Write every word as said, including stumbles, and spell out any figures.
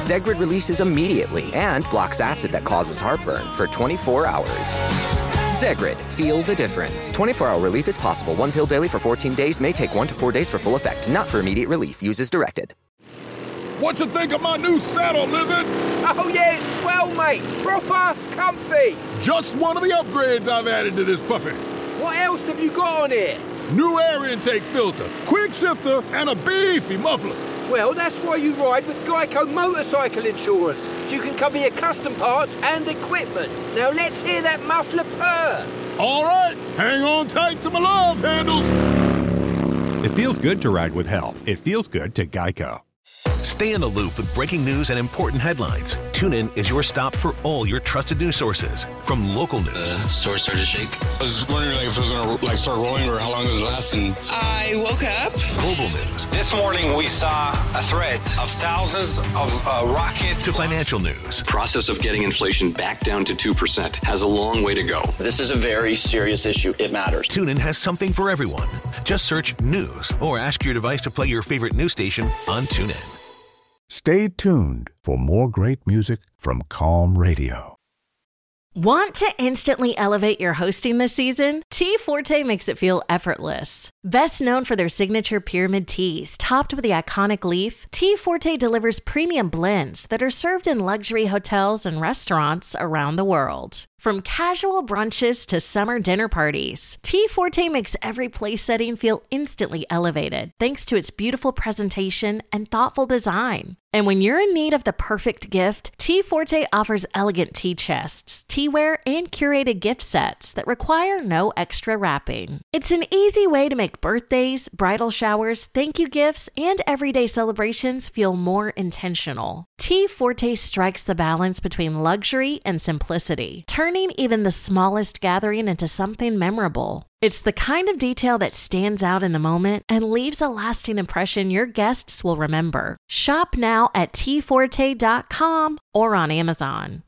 Zegrid releases immediately and blocks acid that causes heartburn for twenty-four hours. Zegrid, feel the difference. twenty-four hour relief is possible. One pill daily for fourteen days may take one to four days for full effect. Not for immediate relief. Use as directed. What you think of my new saddle, Lizard? Oh, yeah, swell, mate. Proper comfy. Just one of the upgrades I've added to this puppy. What else have you got on here? New air intake filter, quick shifter, and a beefy muffler. Well, that's why you ride with Geico Motorcycle Insurance, so you can cover your custom parts and equipment. Now let's hear that muffler purr. All right, hang on tight to my love handles. It feels good to ride with help. It feels good to Geico. Stay in the loop with breaking news and important headlines. TuneIn is your stop for all your trusted news sources. From local news. The store started to shake. I was wondering like, if it was going to like start rolling or how long it was lasting. I woke up. Global news. This morning we saw a threat of thousands of uh, rockets. To financial news. Process of getting inflation back down to two percent has a long way to go. This is a very serious issue. It matters. TuneIn has something for everyone. Just search news or ask your device to play your favorite news station on TuneIn. Stay tuned for more great music from Calm Radio. Want to instantly elevate your hosting this season? Tea Forte makes it feel effortless. Best known for their signature pyramid teas, topped with the iconic leaf, Tea Forte delivers premium blends that are served in luxury hotels and restaurants around the world. From casual brunches to summer dinner parties, Tea Forte makes every place setting feel instantly elevated thanks to its beautiful presentation and thoughtful design. And when you're in need of the perfect gift, Tea Forte offers elegant tea chests, teaware, and curated gift sets that require no extra wrapping. It's an easy way to make birthdays, bridal showers, thank you gifts, and everyday celebrations feel more intentional. Tea Forte strikes the balance between luxury and simplicity, turning even the smallest gathering into something memorable. It's the kind of detail that stands out in the moment and leaves a lasting impression your guests will remember. Shop now at tea forte dot com or on Amazon.